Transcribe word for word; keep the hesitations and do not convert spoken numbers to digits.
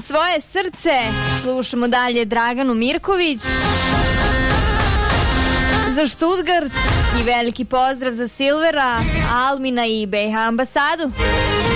svoje srce. Slušamo dalje Draganu Mirković. Za Stuttgart i veliki pozdrav za Silvera, Almina i B iH ambasadu.